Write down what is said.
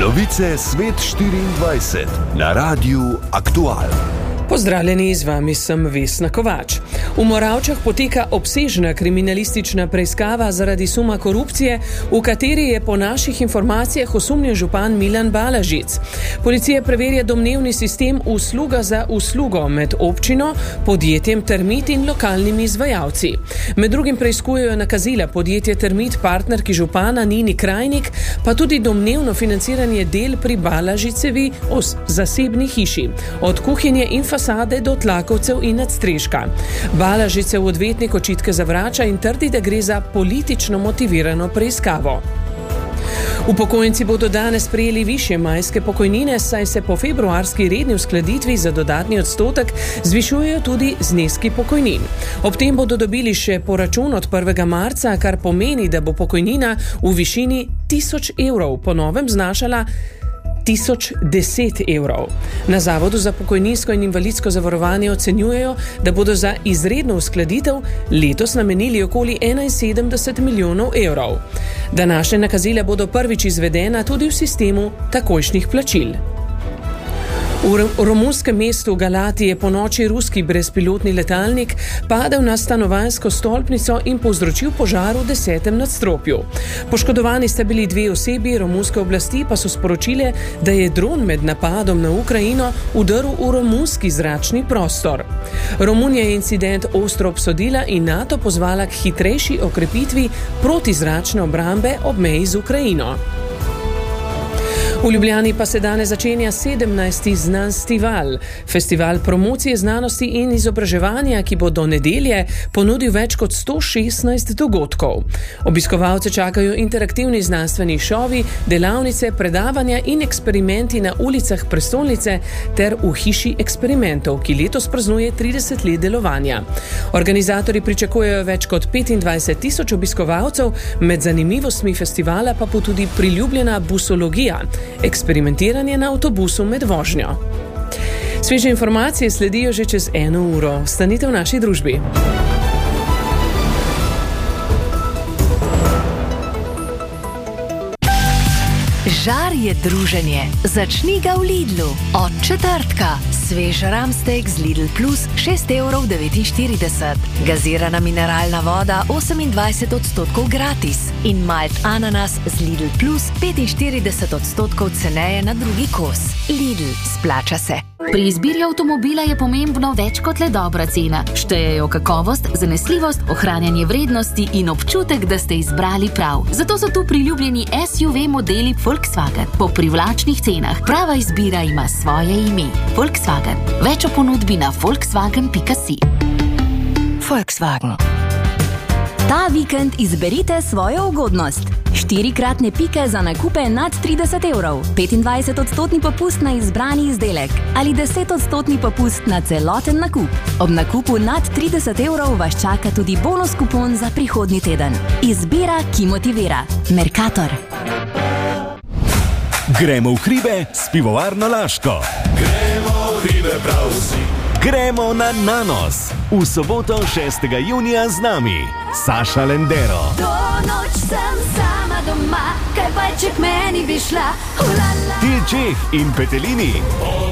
Novice Svet 24 na Radiu Aktual. Pozdravljeni, z vami sem Vesna Kovač. V Moravčah poteka obsežna kriminalistična preiskava zaradi suma korupcije, v kateri je po naših informacijah osumljen župan Milan Balažic. Policija preverja domnevni sistem usluga za uslugo med občino, podjetjem Termit in lokalnimi izvajalci. Med drugim preiskujejo nakazila podjetja Termit partnerki župana Nini Krajnik, pa tudi domnevno financiranje del pri Balažicevi zasebni hiši, od kuhinje in fasade do tlakovcev in nadstreška. Balažicev odvetnik očitke zavrača in trdi, da gre za politično motivirano preiskavo. Upokojenci bodo danes prejeli višje majske pokojnine, saj se po februarski redni uskladitvi za dodatni odstotek zvišujejo tudi zneski pokojnin. Ob tem bodo dobili še poračun od 1. marca, kar pomeni, da bo pokojnina v višini 1000 evrov po novem znašala 1010 evrov. Na Zavodu za pokojninsko in invalidsko zavarovanje ocenjujejo, da bodo za izredno uskladitev letos namenili okoli 71 milijonov evrov. Današnje nakazila bodo prvič izvedena tudi v sistemu takojšnjih plačil. V romunskem mestu Galati je ponoči ruski brezpilotni letalnik padel na stanovanjsko stolpnico in povzročil požar v 10. nadstropju. Poškodovani sta bili 2 osebi, romunske oblasti pa so sporočile, da je dron med napadom na Ukrajino udrl v romunski zračni prostor. Romunija je incident ostro obsodila in NATO pozvala k hitrejši okrepitvi protizračne obrambe ob meji z Ukrajino. V Ljubljani pa se danes začenja 17. Znanstival, festival promocije znanosti in izobraževanja, ki bo do nedelje ponudil več kot 116 dogodkov. Obiskovalce čakajo interaktivni znanstveni šovi, delavnice, predavanja in eksperimenti na ulicah prestolnice ter v hiši eksperimentov, ki letos praznuje 30 let delovanja. Organizatorji pričakujejo več kot 25,000 obiskovalcev, med zanimivostmi festivala pa bo tudi priljubljena busologija, eksperimentiranje na avtobusu med vožnjo. Sveže informacije sledijo že čez 1 uro. Stanite v naši družbi. Žar je druženje. Začni ga v Lidlu. Od četrtka. Svež ramstek z Lidl Plus 6,49 €. Gazirana mineralna voda 28% gratis. In malt ananas z Lidl Plus 45% ceneje na drugi kos. Lidl, splača se. Pri izbiri avtomobila je pomembno več kot le dobra cena. Štejejo kakovost, zanesljivost, ohranjanje vrednosti in občutek, da ste izbrali prav. Zato so tu priljubljeni SUV modeli Volkswagen po privlačnih cenah. Prava izbira ima svoje ime. Volkswagen. Več o ponudbi na volkswagen.si. Volkswagen. Ta vikend izberite svojo ugodnost. 4-kratne pike za nakupe nad 30 evrov, 25% popust na izbrani izdelek ali 10% popust na celoten nakup. Ob nakupu nad 30 evrov vas čaka tudi bonus kupon za prihodnji teden. Izbira, ki motivira. Mercator. Gremo v hribe s pivovarno Laško. Gremo v hribe prav vsi. Gremo na Nanos. V soboto 6. junija z nami Saša Lendero. Do noč sem sama doma, kaj pa če k meni bi šla. Til Čeh in Petelini.